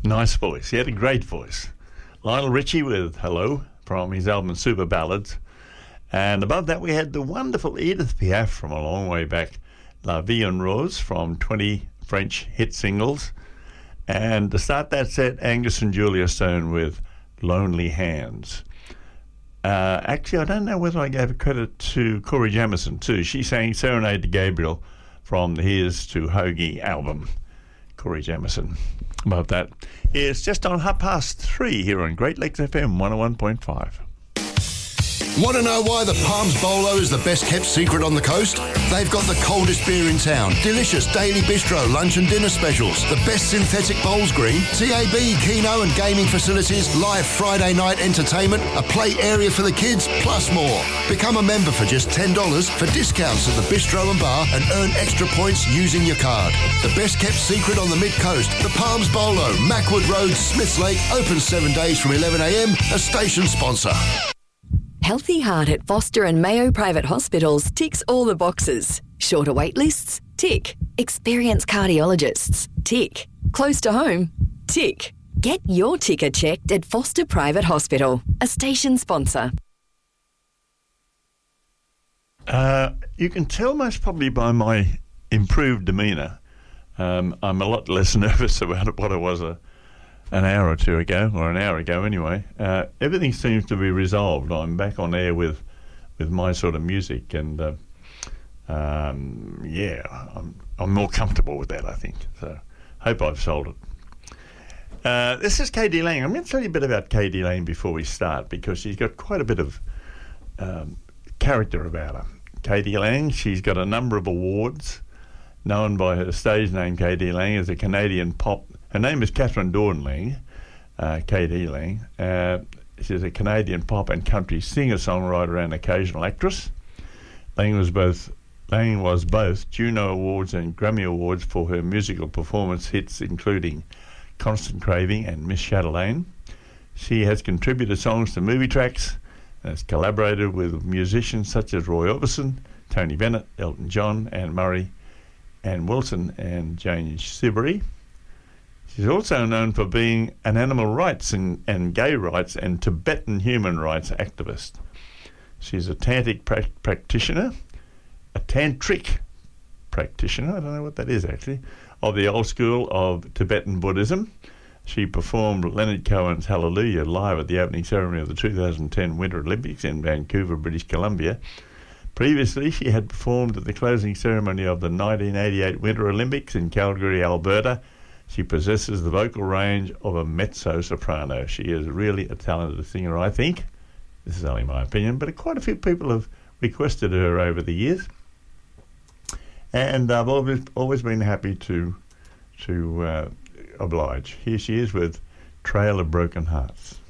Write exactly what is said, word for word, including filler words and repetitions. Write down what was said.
Nice voice. He had a great voice. Lionel Richie with Hello from his album Super Ballads. And above that we had the wonderful Edith Piaf from a long way back, La Vie en Rose from twenty French hit singles. And to start that set, Angus and Julia Stone with Lonely Hands. Uh, actually, I don't know whether I gave a credit to Corey Jamieson too. She sang Serenade to Gabriel from the Here's to Hoagie album. Corey Jamieson. Above that, it's just on half past three here on Great Lakes F M one oh one point five. Want to know why the Palms Bolo is the best kept secret on the coast? They've got the coldest beer in town, delicious daily bistro lunch and dinner specials, the best synthetic bowls green, T A B, Keno and gaming facilities, live Friday night entertainment, a play area for the kids, plus more. Become a member for just ten dollars for discounts at the bistro and bar and earn extra points using your card. The best kept secret on the mid-coast, the Palms Bolo, Mackwood Road, Smiths Lake, open seven days from eleven a m, a station sponsor. Healthy Heart at Foster and Mayo Private Hospitals ticks all the boxes. Shorter wait lists? Tick. Experienced cardiologists? Tick. Close to home? Tick. Get your ticker checked at Foster Private Hospital, a station sponsor. Uh, you can tell most probably by my improved demeanour. Um, I'm a lot less nervous about what I was a an hour or two ago, or an hour ago anyway. Uh, everything seems to be resolved. I'm back on air with with my sort of music, and uh, um, yeah, I'm, I'm more comfortable with that, I think. So, hope I've sold it. Uh, this is K D Lang. I'm going to tell you a bit about K D Lang before we start, because she's got quite a bit of um, character about her. K D Lang, she's got a number of awards, known by her stage name K D Lang as a Canadian pop. Her name is Catherine Dawn Lang, uh, K D Lang. Uh, she's a Canadian pop and country singer-songwriter and occasional actress. Lang was both Lang was both Juno Awards and Grammy Awards for her musical performance hits, including Constant Craving and Miss Chatelaine. She has contributed songs to movie tracks and has collaborated with musicians such as Roy Orbison, Tony Bennett, Elton John, Anne Murray, Ann Wilson, and Jane Siberry. She's also known for being an animal rights and, and gay rights and Tibetan human rights activist. She's a tantric pra- practitioner, a tantric practitioner, I don't know what that is actually, of the old school of Tibetan Buddhism. She performed Leonard Cohen's Hallelujah live at the opening ceremony of the two thousand ten Winter Olympics in Vancouver, British Columbia. Previously, she had performed at the closing ceremony of the nineteen eighty-eight Winter Olympics in Calgary, Alberta. She possesses the vocal range of a mezzo-soprano. She is really a talented singer, I think. This is only my opinion, but quite a few people have requested her over the years. And I've always always been happy to to uh, oblige. Here she is with Trail of Broken Hearts.